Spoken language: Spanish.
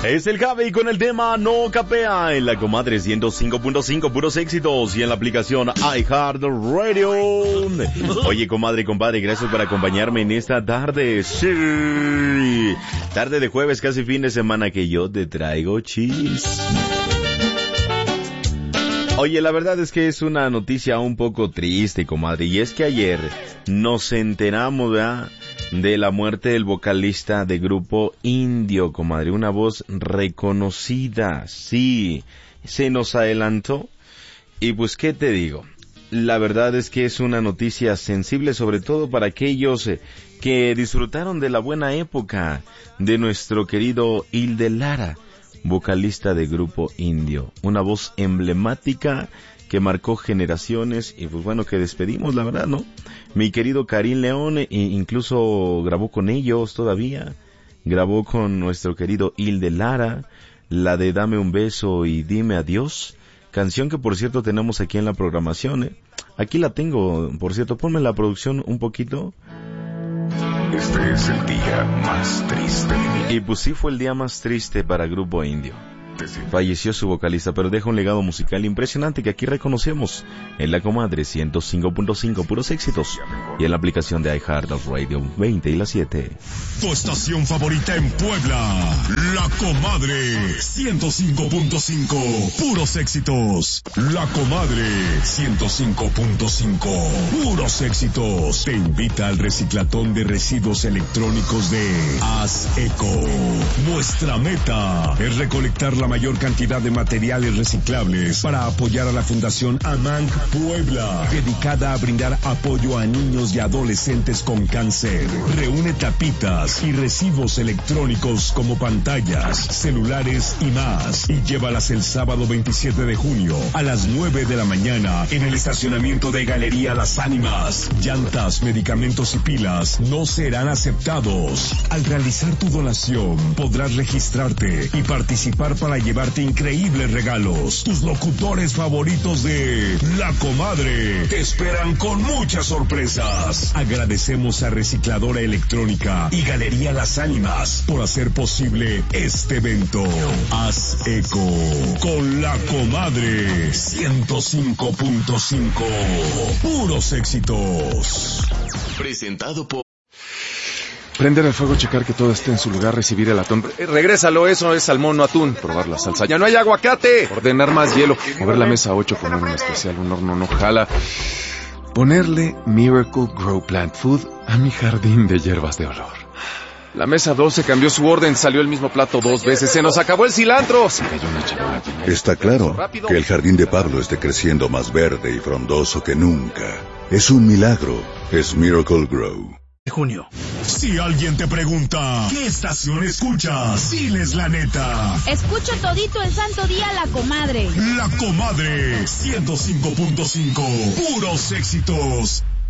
Es el Javi con el tema No Capea en la Comadre 105.5, puros éxitos, y en la aplicación iHeartRadio. Oye, comadre, compadre, gracias por acompañarme en esta tarde. Sí, tarde de jueves, casi fin de semana, que yo te traigo chis. Oye, la verdad es que es una noticia un poco triste, comadre, y es que ayer nos enteramos, ¿verdad?, de la muerte del vocalista de Grupo Indio, comadre, una voz reconocida. Sí, se nos adelantó, y pues, ¿qué te digo? La verdad es que es una noticia sensible, sobre todo para aquellos que disfrutaron de la buena época de nuestro querido Hilde Lara, vocalista de Grupo Indio, una voz emblemática que marcó generaciones, y pues bueno, que despedimos, la verdad, ¿no? Mi querido Karim León, incluso grabó con ellos todavía, grabó con nuestro querido Hilde Lara, la de Dame un beso y dime adiós, canción que por cierto tenemos aquí en la programación, Aquí la tengo, por cierto, ponme la producción un poquito. Este es el día más triste de mi... Y pues sí, fue el día más triste para Grupo Indio. Falleció su vocalista, pero deja un legado musical impresionante que aquí reconocemos en la Comadre 105.5, puros éxitos, y en la aplicación de iHeartRadio 20 y las 7. Tu estación favorita en Puebla, La Comadre 105.5, puros éxitos. La Comadre 105.5, puros éxitos. Te invita al reciclatón de residuos electrónicos de Haz Eco. Nuestra meta es recolectar la mayor cantidad de materiales reciclables para apoyar a la Fundación AMANC Puebla, dedicada a brindar apoyo a niños y adolescentes con cáncer. Reúne tapitas y residuos electrónicos como pantallas, celulares y más, y llévalas el sábado 27 de junio a las 9 de la mañana en el estacionamiento de Galería Las Ánimas. Llantas, medicamentos y pilas no serán aceptados. Al realizar tu donación podrás registrarte y participar para llevarte increíbles regalos. Tus locutores favoritos de La Comadre te esperan con muchas sorpresas. Agradecemos a Recicladora Electrónica y Galería Las Ánimas por hacer posible este evento. Haz eco con La Comadre 105.5. Puros éxitos. Presentado por... Prender el fuego, checar que todo esté en su lugar, recibir el atún. Regrésalo, eso es salmón, no atún. Probar la salsa. ¡Ya no hay aguacate! Ordenar más hielo. Mover la mesa 8, poner un especial, un horno no jala. Ponerle Miracle Grow Plant Food a mi jardín de hierbas de olor. La mesa 12 cambió su orden, salió el mismo plato 2 veces. ¡Se nos acabó el cilantro! Se cayó una charola. Está claro que el jardín de Pablo esté creciendo más verde y frondoso que nunca. Es un milagro. Es Miracle Grow. Junio. Si alguien te pregunta, ¿qué estación escuchas? Diles la neta. Escucho todito el santo día La Comadre. La Comadre 105.5. Puros éxitos.